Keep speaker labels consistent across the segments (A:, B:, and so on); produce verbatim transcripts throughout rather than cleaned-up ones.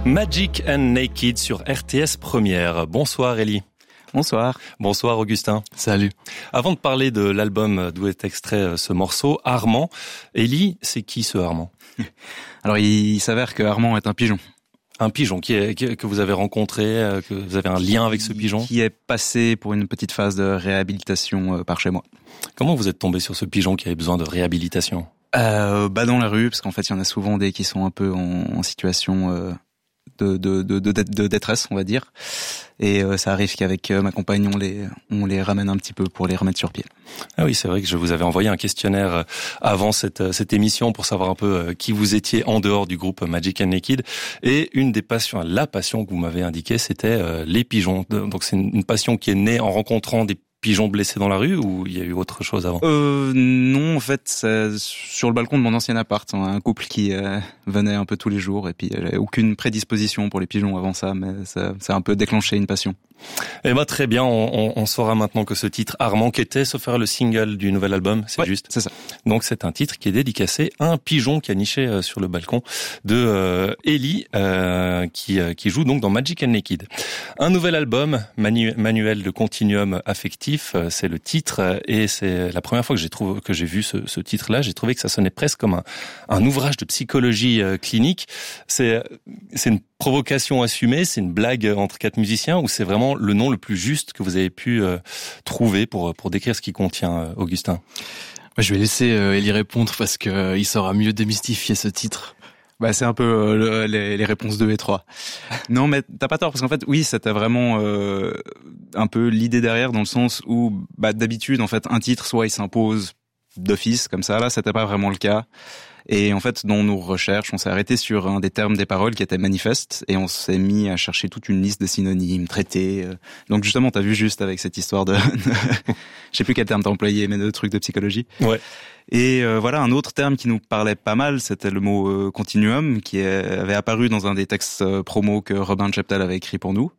A: Magic and Naked sur R T S Première. Bonsoir Ellie.
B: Bonsoir.
A: Bonsoir Augustin.
B: Salut.
A: Avant de parler de l'album d'où est extrait ce morceau, Armand, Ellie, c'est qui ce Armand?
B: Alors il s'avère que Armand est un pigeon.
A: Un pigeon qui est, qui, que vous avez rencontré, que vous avez un lien avec ce pigeon?
B: Qui est passé pour une petite phase de réhabilitation par chez moi.
A: Comment vous êtes tombé sur ce pigeon qui avait besoin de réhabilitation?
B: Euh, bah dans la rue, parce qu'en fait il y en a souvent des qui sont un peu en, en situation euh, de, de, de, de, de détresse, on va dire. Et euh, ça arrive qu'avec euh, ma compagne, on les, on les ramène un petit peu pour les remettre sur pied.
A: Ah oui, c'est vrai que je vous avais envoyé un questionnaire avant cette, cette émission pour savoir un peu qui vous étiez en dehors du groupe Magic and Naked. Et une des passions, la passion que vous m'avez indiquée, c'était euh, les pigeons. Donc c'est une passion qui est née en rencontrant des pigeons blessés dans la rue, ou il y a eu autre chose avant?
B: Euh, non, en fait, c'est sur le balcon de mon ancien appart, un couple qui euh, venait un peu tous les jours, et puis j'avais aucune prédisposition pour les pigeons avant ça, mais ça, ça a un peu déclenché une passion.
A: Eh ben très bien, on, on, on saura maintenant que ce titre Armand, qui était, sauf faire le single du nouvel album, c'est
B: ouais,
A: juste.
B: C'est ça.
A: Donc c'est un titre qui est dédicacé à un pigeon qui a niché euh, sur le balcon de euh, Ellie, euh, qui euh, qui joue donc dans Magic and Naked. Un nouvel album, manu- manuel de continuum affectif, euh, c'est le titre, euh, et c'est la première fois que j'ai trouvé que j'ai vu ce, ce titre-là, j'ai trouvé que ça sonnait presque comme un, un ouvrage de psychologie euh, clinique. C'est c'est une provocation assumée, c'est une blague entre quatre musiciens, ou c'est vraiment le nom le plus juste que vous avez pu euh, trouver pour pour décrire ce qu'il contient, euh, Augustin?
C: Je vais laisser euh, Ellie répondre parce que euh, il saura mieux démystifier ce titre.
B: Bah c'est un peu euh, le, les, les réponses deux et trois. Non mais t'as pas tort, parce qu'en fait oui, c'était vraiment euh, un peu l'idée derrière, dans le sens où bah d'habitude en fait un titre soit il s'impose d'office comme ça, là c'était pas vraiment le cas. Et en fait, dans nos recherches, on s'est arrêté sur un des termes des paroles qui était manifeste, et on s'est mis à chercher toute une liste de synonymes, traités. Donc justement, t'as vu juste avec cette histoire de, de je sais plus quel terme t'as employé, mais de trucs de psychologie.
A: Ouais.
B: Et euh, voilà, un autre terme qui nous parlait pas mal, c'était le mot euh, continuum, qui est, avait apparu dans un des textes euh, promo que Robin Cheptel avait écrit pour nous.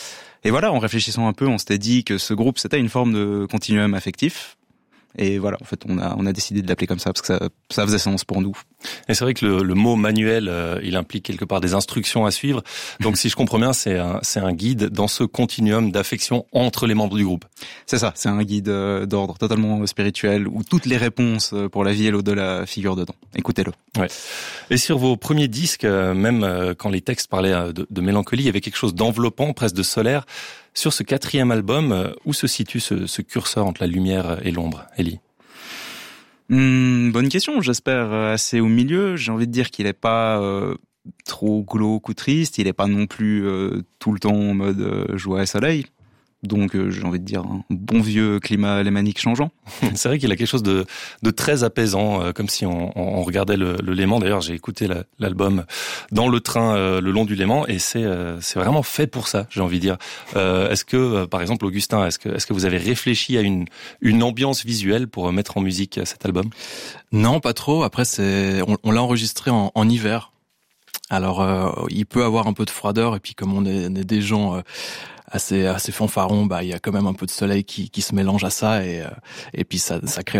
B: Et voilà, en réfléchissant un peu, on s'était dit que ce groupe, c'était une forme de continuum affectif. Et voilà, en fait, on a on a décidé de l'appeler comme ça parce que ça ça faisait sens pour nous.
A: Et c'est vrai que le, le mot manuel, euh, il implique quelque part des instructions à suivre. Donc, si je comprends bien, c'est un c'est un guide dans ce continuum d'affection entre les membres du groupe.
B: C'est ça, c'est un guide euh, d'ordre totalement spirituel où toutes les réponses pour la vie et l'au-delà figurent dedans. Écoutez-le.
A: Ouais. Et sur vos premiers disques, euh, même euh, quand les textes parlaient de, de mélancolie, il y avait quelque chose d'enveloppant, presque de solaire. Sur ce quatrième album, où se situe ce, ce curseur entre la lumière et l'ombre, Ellie?
B: Hum, bonne question, j'espère assez au milieu. J'ai envie de dire qu'il est pas euh, trop glauque ou triste, il est pas non plus euh, tout le temps en mode euh, joie et soleil. Donc euh, j'ai envie de dire un bon vieux climat lémanique changeant.
A: C'est vrai qu'il a quelque chose de, de très apaisant, euh, comme si on, on regardait le, le Léman. D'ailleurs, j'ai écouté la, l'album dans le train euh, le long du Léman, et c'est euh, c'est vraiment fait pour ça, j'ai envie de dire. Euh, est-ce que, euh, par exemple, Augustin, est-ce que est-ce que vous avez réfléchi à une une ambiance visuelle pour mettre en musique cet album?
C: Non, pas trop. Après, c'est on, on l'a enregistré en, en hiver. Alors, euh, il peut avoir un peu de froideur, et puis comme on est, on est des gens euh, assez assez fanfarons, bah il y a quand même un peu de soleil qui qui se mélange à ça, et euh, et puis ça ça crée